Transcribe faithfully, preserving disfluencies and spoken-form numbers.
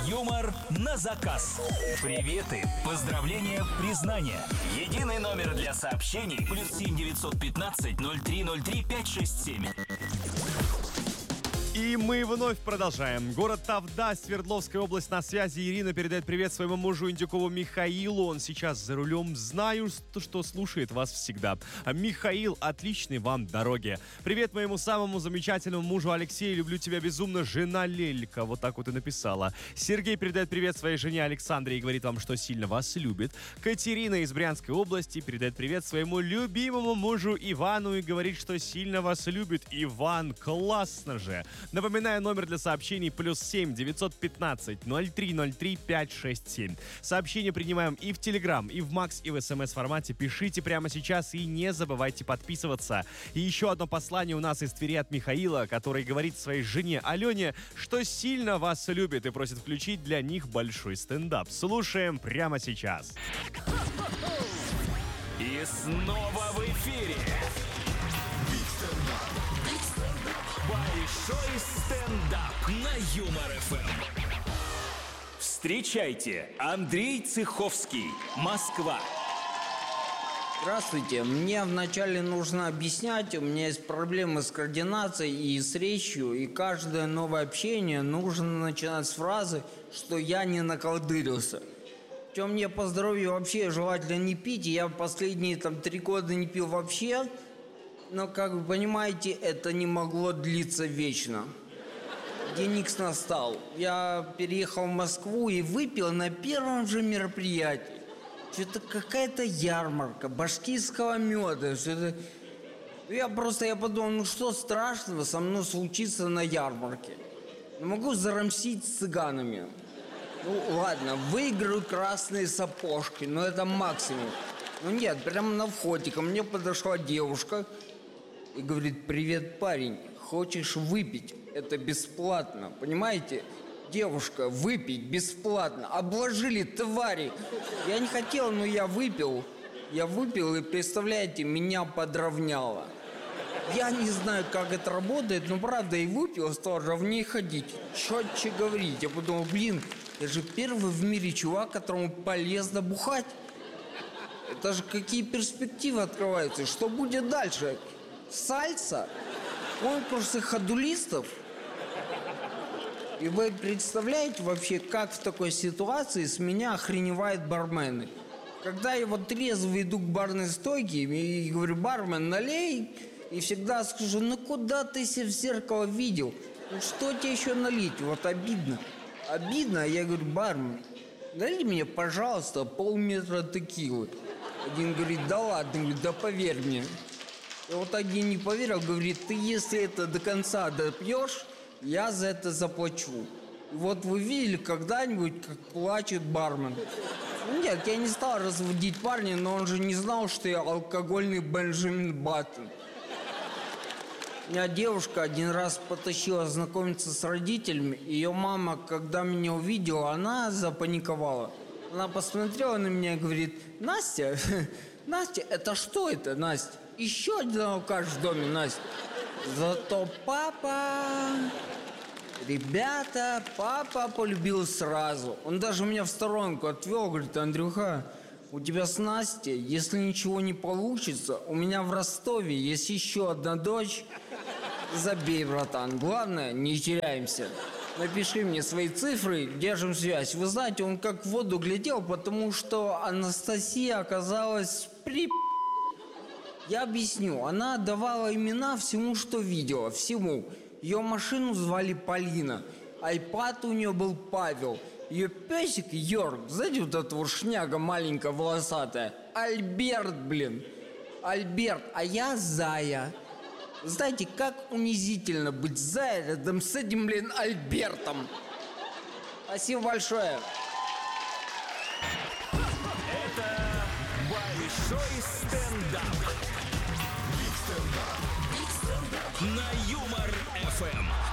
Юмор на заказ. Приветы, поздравления, признания. Единый номер для сообщений. Плюс семь девятьсот пятнадцать ноль три ноль три пять шесть семь. И мы вновь продолжаем. Город Тавда, Свердловская область, на связи. Ирина передает привет своему мужу Индюкову Михаилу. Он сейчас за рулем. Знаю, что слушает вас всегда. Михаил, отличной вам дороги. Привет моему самому замечательному мужу Алексею. Люблю тебя безумно, жена Лелька. Вот так вот и написала. Сергей передает привет своей жене Александре и говорит вам, что сильно вас любит. Катерина из Брянской области передает привет своему любимому мужу Ивану и говорит, что сильно вас любит. Иван, классно же. Напоминаю, номер для сообщений плюс семь девятьсот пятнадцать ноль три ноль три пять шесть семь. Сообщения принимаем и в Телеграм, и в Макс, и в СМС формате. Пишите прямо сейчас и не забывайте подписываться. И еще одно послание у нас из Твери от Михаила, который говорит своей жене Алене, что сильно вас любит и просит включить для них большой стендап. Слушаем прямо сейчас. И снова в эфире большой стендап на Юмор эф эм. Встречайте, Андрей Цеховский, Москва. Здравствуйте. Мне вначале нужно объяснять, у меня есть проблемы с координацией и с речью, и каждое новое общение нужно начинать с фразы, что я не наколдырился. Причем мне по здоровью вообще желательно не пить, и я последние там три года не пил вообще. Но, как вы понимаете, это не могло длиться вечно. День Икс настал. Я переехал в Москву и выпил на первом же мероприятии. Что-то какая-то ярмарка башкирского меда. Что-то... Я просто я подумал, ну что страшного со мной случится на ярмарке? Ну, могу зарамсить с цыганами. Ну ладно, выиграю красные сапожки, но это максимум. Ну нет, прямо на входе ко мне подошла девушка и говорит: привет, парень, хочешь выпить? Это бесплатно, понимаете? Девушка, выпить бесплатно. Обложили, твари. Я не хотел, но я выпил. Я выпил, и, представляете, меня подровняло. Я не знаю, как это работает, но правда, и выпил, стал ровнее ходить. Четче говорить. Я подумал, блин, я же первый в мире чувак, которому полезно бухать. Это же какие перспективы открываются. Что будет дальше? Сальса? Конкурсы ходулистов? И вы представляете вообще, как в такой ситуации с меня охреневают бармены? Когда я вот трезво иду к барной стойке и говорю: бармен, налей, и всегда скажу: ну куда ты себя в зеркало видел? Ну что тебе еще налить? Вот обидно. Обидно, а я говорю: бармен, налей мне, пожалуйста, полметра текилы. Один говорит: да ладно, говорит, да поверь мне. И вот один не поверил, говорит: ты если это до конца допьешь, я за это заплачу. И вот вы видели когда-нибудь, как плачет бармен? Нет, я не стал разводить парня, но он же не знал, что я алкогольный Бенджамин Баттон. Меня девушка один раз потащила знакомиться с родителями. Ее мама, когда меня увидела, она запаниковала. Она посмотрела на меня и говорит: Настя, Настя, это что это, Настя? Еще один алкаш в доме, Настя. Зато папа... Ребята, папа полюбил сразу. Он даже меня в сторонку отвел, говорит: Андрюха, у тебя с Настей, если ничего не получится, у меня в Ростове есть еще одна дочь. Забей, братан, главное, не теряемся. Напиши мне свои цифры, держим связь. Вы знаете, он как в воду глядел, потому что Анастасия оказалась при... Я объясню. Она давала имена всему, что видела, всему. Ее машину звали Полина, айпад у нее был Павел. Ее песик Йорк, знаете, вот эта вот шняга маленькая, волосатая, Альберт, блин. Альберт, а я Зая. Знаете, как унизительно быть Зая рядом с этим, блин, Альбертом. Спасибо большое. Это большой стендап. Биг стендап. На Юмор эф эм.